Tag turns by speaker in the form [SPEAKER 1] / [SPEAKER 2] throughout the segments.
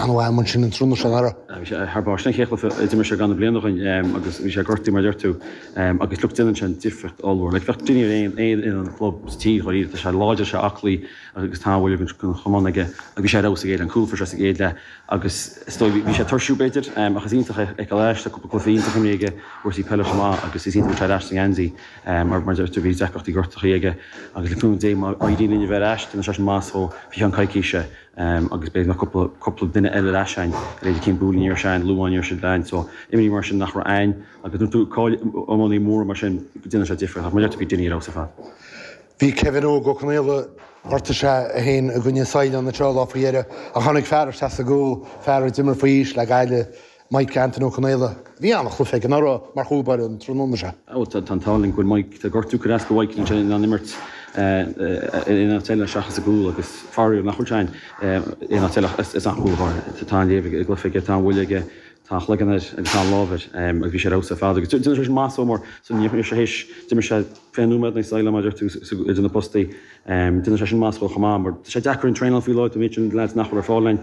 [SPEAKER 1] man sin an trúna san ara.
[SPEAKER 2] Harbáisna chéchla idir se gan blianachain agus bhí sé gortaí mar deirtú agus luchtain sin difricht allhór. Le fecht duine in an club tí choí se láidir se aclaí agus táhfuil gon chomáige a bhí sé rá géad an cúlfar se géad le agus bhí sé tuairsiú beidir agus ionintach ag leis cúpla clufiínta chuige bhir sí peile má agus is ionintach leis ansaí mar deirtú bhí deachtaí gortaíige agus le cún dé a dtíine bheith eist na se másó bhí an caiiciise agus beidir na coppla duine eile leisein réidir cin búlíníor sein, luáinir sin lein, so imí mar sin nach ra ein agus tú cáil amí mór mar sin duine sé difricht, mar deirtú bhí duine rá sa fad.
[SPEAKER 1] Bhí Kevin ó go chunéile orta se a héin a gine saoil an na teáil áfuére a chanig fearir te a gúil fearir dimar faois le gaile Mike Anton ó chunéile. Bhí annach chlufa an ára mar chúbar an trúna se.
[SPEAKER 2] Tá táling go Mike tá gortú go as go bhaicinn sin an nimmert ina teile seachas a gúil agus farú nach chutein ina teile is an chúbar tá léh go fiige tá bhfuilige tá chlegan agus tá lábhar agus bhí sé rá sa fád agus duine sé más mór san níomh sé héis duime sé féúmad na saoile maidir tú na postaí duine sé sin más go chamá mar sé dechar an treinal fiú leid mé le nach ar fálein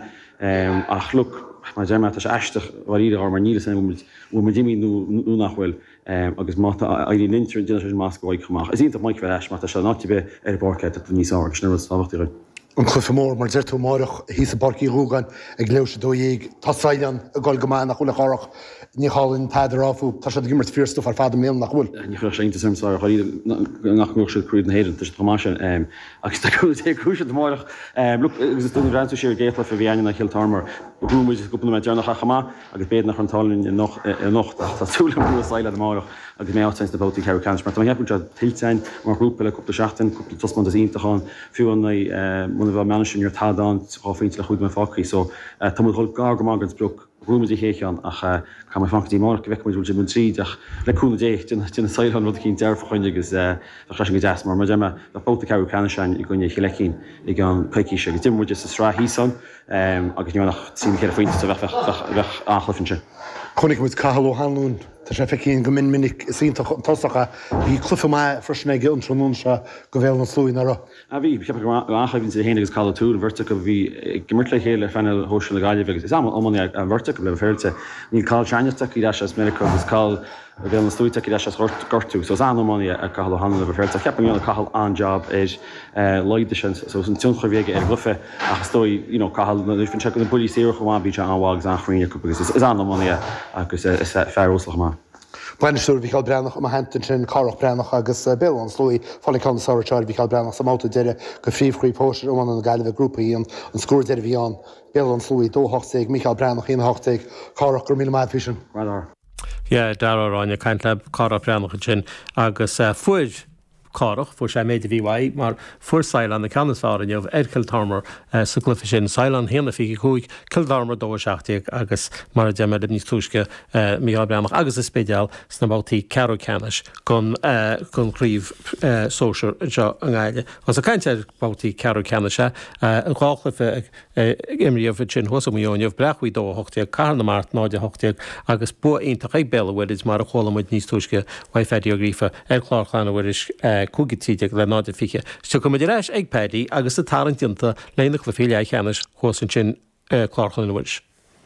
[SPEAKER 2] ach look mar déime sé eisteach war íide mar níle san bhfuil mar dimí nó nachhfuil agus má í lintir duine sé más go bhaid chamach. Is ionta maic bheith má se nátibe ar barceid a níos áir snar táhachttaí.
[SPEAKER 1] An chlufa mór mar deirtú marach hí a barcí rúgan ag léise dóhéag tásáilean a gáil gomáin nach chula chorach ní cháinn peidir áfú tá sé gimmart fíorstú ar fád mé nach bhfuil.
[SPEAKER 2] Ní chu sé inta simá choí nachú se cruúd na héan tá tomáin agus tá cruúise marach agus tú ranú sé géitla fa bhíine nach Hilltarmar bhúmuid goúna me dearnach a chamá agus béad nach an talinn nocht tásúla bú saile marach agus mé áteint na bótaí ceir can, mar tá heapú tiltein mar grúpa le cúpla seachtain, cúpla tosman a iontaáin fiú an bheith manisiún ar tádáin áfeint le chuid me fácaí, so tá mud hol gá go mágans brug rúmid i chéan ach cha mai fancatí mar go bheicmid bhil tríd ach leúna dé duna saoilhan rud cín dearfachuin agus leis go deas mar déime le bóta ceú canasein i gcuine chilecín i gan caiiciise, agus dimúide sa srá hísan agus níánach tí chéir faointe bheith áchlafinse.
[SPEAKER 1] Chnig muid cahalú hanún tá sé fecín go minic sínta tosacha bhí clufa mai frisna an trúnún se go bhhéil na slúin ara.
[SPEAKER 2] A bhí áchaibhín sé héana agus callú tú an bhirrta go bhí gimmart le chéile fena hóisiil na gaiile agus is amí an bhirrta go le féilte ní cáil teaineteach í leis America agus cáil a bhfuil na slúteach í leis gortú, so anmí a cahalú hanna le féilte. Ceapan íonna cahall an job is leide sin so san túncha bhéige ar glufa agus dói cahall na fin se go na bulí séir chumáin bhí anhág an chríine agus is anmí agus is fearúslach má.
[SPEAKER 1] Bhainistúr bhí brennach a hentain sin carach brennach agus bil an slúí fála can sáirteir bhí brennach sa máta deire go phríomhchrí póir ómán an gaiileh grúpaí an scúr deir bhí an bil an slúí dóthachtaigh Michael brennach íonthachtaigh carach gur míle maid fisin.
[SPEAKER 3] Ja, dáráinne caiint le carach brennach sin agus fuid carach fu sé méid bhíhaid mar fuairsáil an na canasfáin jobh Hilltarmar sa glufa sin Sailan héanana fi chuig Kildarmar dóseachtaigh agus mar deime níos túisce Michael brennach agus is spéideal sna bátaí ceú ceannis gon chríomh sóisiir seo an gáile. Os a caiinte bátaí ceú ceanise an cháchlifa imríomh sin thosamíoineh brechhuií dóthachtaigh carna mát náide hochtaigh agus bu ionach ag bellahfuid mar a cholamuid níos túisce wa fediogrífa chláchanahfuidir cúgitíide le náide fiche. So go idir éis ag pédaí agus a tarintnta léanach le féile cheannis chusan sin chláchan bhfuil.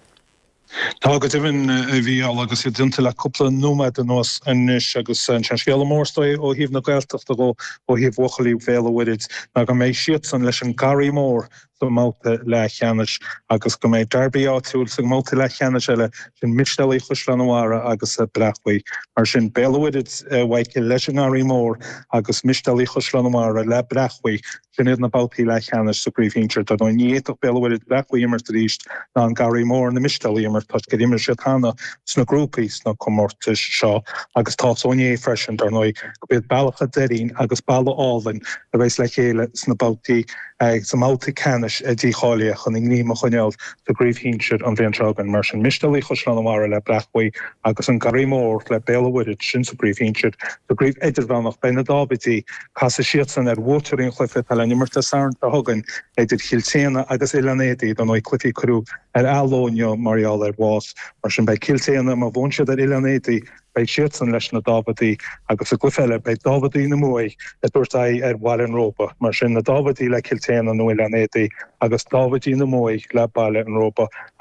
[SPEAKER 4] Tá go dtíhann bhí agus i dúnta le cúpla nóid an nás inis agus an scéal mórstoi ó híomh na gailteachta go ó híomh bhochalí bhéalahhuiid na go méid siad san leis an garí mór do máta le cheannis agus go méid darbaí áitiúil sa máta le cheannis eile sin mistelí chuslanhara agus a brechhaí mar sin béalahhuiid bhaid leis an garí mór agus mistelí chuslanhara le brechhaí sin iad na bátaí le cheannis sa gríomhíntear do níoach béalahhuiid brechhaí immer ríist ná an garí mór na mistelí immer tá go immer sé tána sna grúpaí na commórtas seo agus tá óné freisin ar nó go bead bailcha deín agus bailá álainn a bheits le chéile sna bátaí sa máta canis a dtí cháile chun ní a chuneal sa gríomhhínseir an bhíonsegan mar sin mistelí chuslanhara le brechhaí agus an garí mór le béalahhuiid sin sa gríomhhínseir sa gríomh idirbheannach bena dábití cas siad san ar bhútearín chlufa tal nimmarta san a thugann idir chiltéana agus Ilanédaí don clufií cruú ar Alónio Marial ar bhás mar sin bei ciltéana má bhúnsead ar Ilanédaí bei siad san leis na dábataí agus a gluifeile bei dábataí na muoi a dúirtaí ar bhaile an Rópa mar sin na dábataí le ciltéana nó Ilanédaí agus dábataí na muoi le baile an Rópa